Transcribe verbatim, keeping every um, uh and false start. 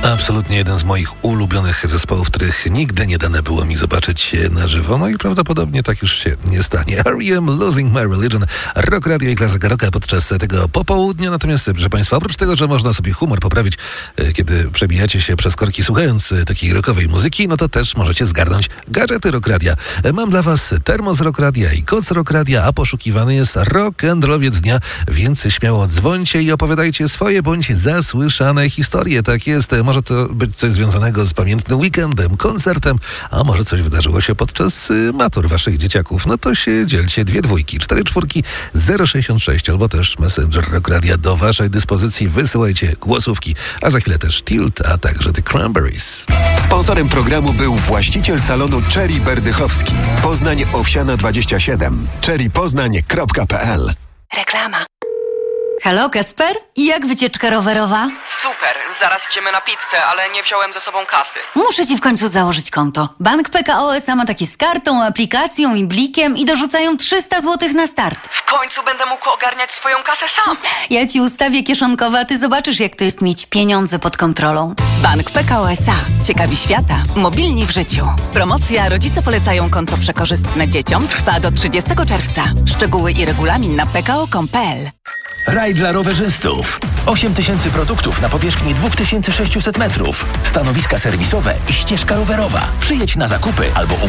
Absolutnie jeden z moich ulubionych zespołów, których nigdy nie dane było mi zobaczyć na żywo. No i prawdopodobnie tak już się nie stanie. R E M Losing My Religion, Rock Radio i klasyka rocka podczas tego popołudnia. Natomiast, proszę Państwa, oprócz tego, że można sobie humor poprawić, kiedy przebijacie się przez korki słuchając takiej rockowej muzyki, no to też możecie zgarnąć gadżety Rock Radia. Mam dla Was termos Rock Radia i koc Rock Radia, a poszukiwany jest rock'n'rollowiec dnia, więc śmiało dzwońcie i opowiadajcie swoje bądź zasłyszane historie. Tak jest, może to być coś związanego z pamiętnym weekendem, koncertem, a może coś wydarzyło się podczas y, matur waszych dzieciaków. No to się dzielcie, dwie dwójki, cztery czwórki, zero sześćdziesiąt sześć albo też Messenger Rock Radia do waszej dyspozycji. Wysyłajcie głosówki, a za chwilę też Tilt, a także The Cranberries. Sponsorem programu był właściciel salonu Cherry Berdychowski. Poznań Owsiana dwadzieścia siedem. cherry poznań kropka p l. Reklama. Halo, Kacper? I jak wycieczka rowerowa? Super, zaraz idziemy na pizzę, ale nie wziąłem ze sobą kasy. Muszę ci w końcu założyć konto. Bank P K O S A ma takie z kartą, aplikacją i blikiem i dorzucają trzysta złotych na start. W końcu będę mógł ogarniać swoją kasę sam. Ja ci ustawię kieszonkowe, a ty zobaczysz, jak to jest mieć pieniądze pod kontrolą. Bank P K O S A. Ciekawi świata. Mobilni w życiu. Promocja Rodzice polecają konto przekorzystne dzieciom trwa do trzydziestego czerwca. Szczegóły i regulamin na p k o kropka com kropka p l. Raj dla rowerzystów. osiem tysięcy produktów na powierzchni dwa tysiące sześćset metrów. Stanowiska serwisowe i ścieżka rowerowa. Przyjedź na zakupy albo